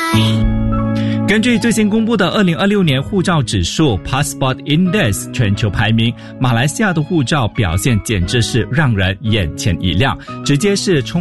根据最新公布的2026年护照指数 Passport Index 全球排名，马来西亚的护照表现简直是让人眼前一亮，直接是冲